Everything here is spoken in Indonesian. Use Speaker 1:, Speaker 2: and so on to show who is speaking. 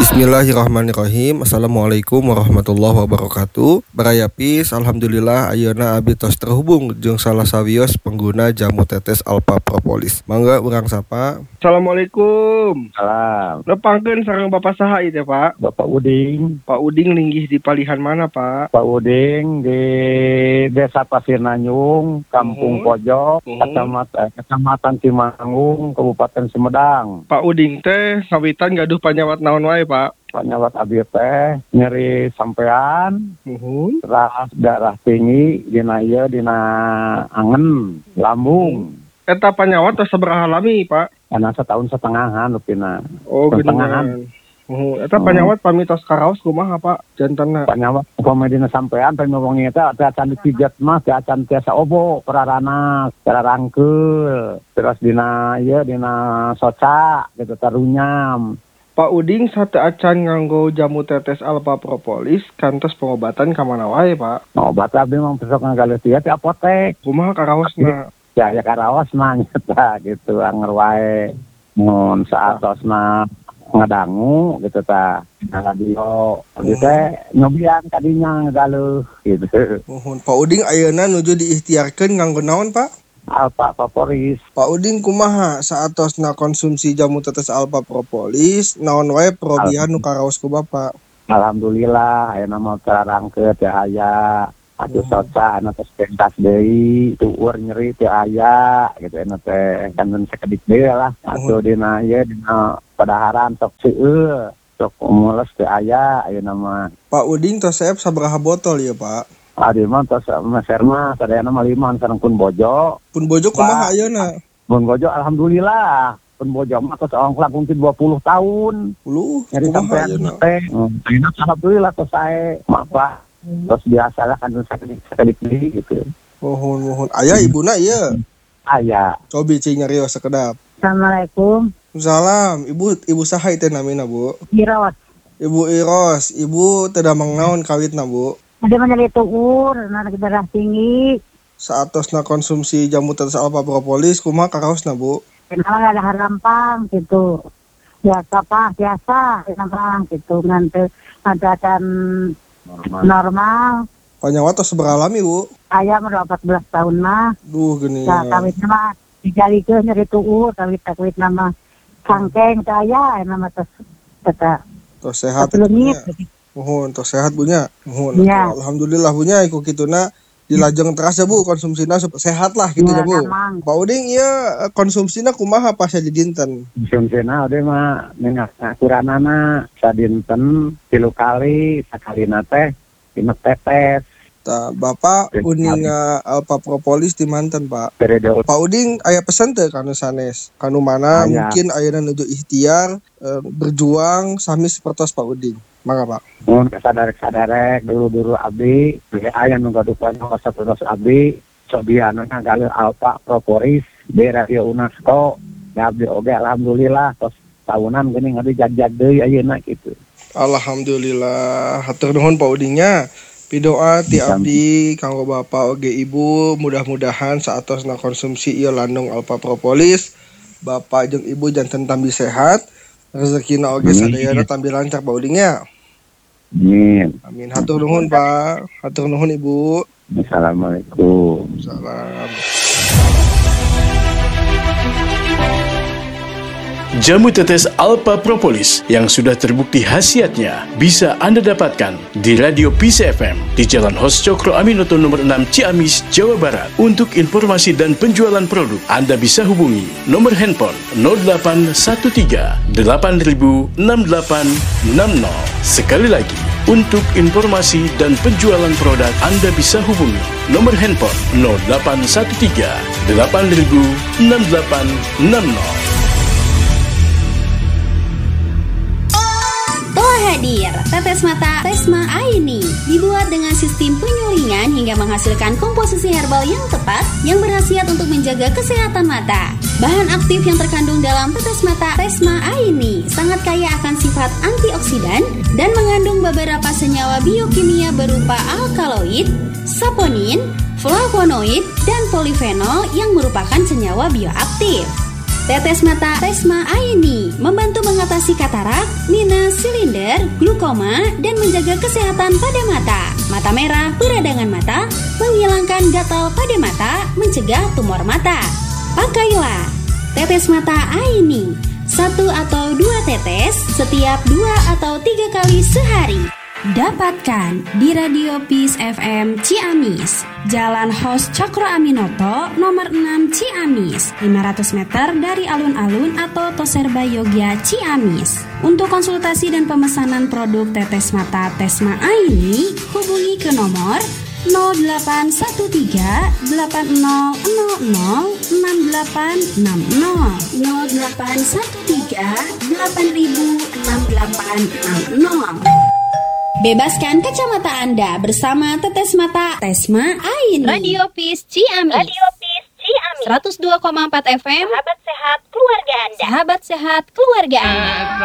Speaker 1: Bismillahirrahmanirrahim. Assalamualaikum warahmatullahi wabarakatuh. Barayapis, alhamdulillah ayeuna abi tos terhubung jeung salah sawios pengguna jamu tetes Alpha Propolis. Mangga urang sapa. Assalamualaikum.
Speaker 2: Salam.
Speaker 1: Nepangkeun sareng Bapak saha ieu teh, Pak?
Speaker 2: Bapak Uding.
Speaker 1: Pak Uding linggih di palihan mana, Pak?
Speaker 2: Pak Uding di Desa Pasir Nanyung, Kampung Pojok, Kecamatan Cimangung, Kabupaten Sumedang.
Speaker 1: Pak Uding teh ngawitan gaduh panyawat naon wae, Pak?
Speaker 2: Panyawat abi teh nyeri sampean, terus darah tinggi dina angen, lambung.
Speaker 1: Eta panyawat tos sabaraha lami, Pak?
Speaker 2: Karena setahun setengahan lupina.
Speaker 1: Oh, geningan. Eta panyawat pamitos karaos kumaha, Pak? Jantanna.
Speaker 2: Panyawat komedina sampean pamewongi eta acan dipijat mah teh acan tiasa obo perarana, rangkeul. Terus dina soca gitu tarunyam.
Speaker 1: Pak Uding sate acan nganggo jamu tetes Alpha Propolis kantos pengobatan ka mana wae, Pak?
Speaker 2: Obat abi mah besok ngagaleus di apotek.
Speaker 1: Kumaha karaosna?
Speaker 2: Ya karaos mah nyata gitu anger wae. Mun saatosna ngadangu gitu ta. Radio abi teh nyobian kadinya ngagaleus gitu.
Speaker 1: Pak Uding ayeuna nuju diikhtiarkeun nganggo naon, Pak?
Speaker 2: Alpha Propolis.
Speaker 1: Pak Uding kumaha saatosna konsumsi jamu tetes Alpha Propolis naon wae perobihan nu karaos ku Bapak?
Speaker 2: Alhamdulillah ayeuna mah terangkeut teh aya atuh soca anu tos pentas deui tueur nyeri teh aya gitu anu teh kan sakedik deui lah atuh dina padaharan sok seueur sok mules teh aya ayeuna mah.
Speaker 1: Pak Uding tos saep sabaraha botol ya, Pak?
Speaker 2: Adi mah tos meserna sadayana mah 5 sareng pun bojo.
Speaker 1: Pun bojo kumaha ayeuna?
Speaker 2: Pun bojo alhamdulillah. Pun bojo mah tos ongklak mungkin 20 tahun.
Speaker 1: 10.
Speaker 2: Jadi sampai teh. Alhamdulillah tos sae mah tos biasalah kan sakedik gitu.
Speaker 1: Mohon. Aya ibuna ieu?
Speaker 2: Aya.
Speaker 1: Cobi cing nyarios sakedap.
Speaker 3: Assalamualaikum.
Speaker 1: Salam. Ibu saha teh namina, Bu?
Speaker 3: Iros.
Speaker 1: Ibu Iros, ibu teu damang naon kawitna, Bu?
Speaker 3: Ada menjadi tuur, anak darah tinggi.
Speaker 1: Saatosna konsumsi jamu tetes Alpha Propolis, kumaha karaosna, Bu?
Speaker 3: Kenapa ada harampang gitu. Biasa, harampang gitu. Nanti ada kan normal.
Speaker 1: Panyawat tos sabaraha lami, Bu?
Speaker 3: Ayah mah 14 tahun mah.
Speaker 1: Duh, geuning.
Speaker 3: Nah, kawitna mah dijalikeun nyeri tuur, kawit nama sangkeng saya nama tos kata.
Speaker 1: Tos sehat. Mohon tos sehat bunya. Mohon.
Speaker 3: Ya.
Speaker 1: Alhamdulillah bunya iku kituna dilajeng teras ya, Bu, konsumsina sehat lah gitu ya, Bu.
Speaker 3: Emang.
Speaker 1: Pak Uding ieu konsumsina kumaha pas di dinten?
Speaker 2: Konsumsina ode mah kuranana sadinten 3 kali, sakalina teh 5 tetes.
Speaker 1: Tah, Bapak Uding Alpha Propolis di manten, Pak.
Speaker 2: Periode.
Speaker 1: Pak Uding aya pesen teh kanu sanes? Kanu mana mungkin ayeuna nuju ikhtiar berjuang sami sapertos Pak Uding. Mangga, Pak.
Speaker 2: Mun sadarek dulu abdi aya nu gadupan sapertos abdi sobiana ngagaleus Alpha Propolis di Radio UNESCO. Da abdi oge alhamdulillah tos tahunan geuning abdi jag-jag deui ayeuna kitu.
Speaker 1: Alhamdulillah. Hatur nuhun Pak Udingnya. Pidoa ti abdi kanggo Bapak oge Ibu, mudah-mudahan saatosna konsumsi ieu landung Alpha Propolis, Bapak jeung Ibu janten tambi sehat, rezekina oge sadayana tambi lancar Pak Udingnya. Amin. Hatur nuhun, Pak. Hatur nuhun, Ibu.
Speaker 2: Assalamualaikum.
Speaker 1: Salam.
Speaker 4: Jamu tetes Alpha Propolis yang sudah terbukti khasiatnya bisa Anda dapatkan di Radio Peace FM di Jalan Hos Cokro Aminoto nomor 6 Ciamis, Jawa Barat. Untuk informasi dan penjualan produk, Anda bisa hubungi nomor handphone 0813 8000 6860. Sekali lagi, untuk informasi dan penjualan produk, Anda bisa hubungi nomor handphone 0813 8000 6860.
Speaker 5: Hadir, tetes mata Tesma Aini dibuat dengan sistem penyulingan hingga menghasilkan komposisi herbal yang tepat yang berkhasiat untuk menjaga kesehatan mata. Bahan aktif yang terkandung dalam tetes mata Tesma Aini sangat kaya akan sifat antioksidan dan mengandung beberapa senyawa biokimia berupa alkaloid, saponin, flavonoid, dan polifenol yang merupakan senyawa bioaktif. Tetes mata Tesma Aini membantu mengatasi katarak, minus, silinder, glukoma, dan menjaga kesehatan pada mata. Mata merah, peradangan mata, menghilangkan gatal pada mata, mencegah tumor mata. Pakailah tetes mata Aini, 1 atau 2 tetes setiap 2 atau 3 kali sehari. Dapatkan di Radio Peace FM Ciamis, Jalan Hos Cokro Aminoto, nomor 6 Ciamis, 500 meter dari alun-alun atau Toserba Yogya Ciamis. Untuk konsultasi dan pemesanan produk tetes mata Tesma Aini, hubungi ke nomor 0813 8000 6860 0813 8000 6860. Bebaskan kacamata Anda bersama tetes mata Tesma Aini.
Speaker 6: Radio Peace Ciamis. 102,4 FM. Sahabat sehat keluarga Anda.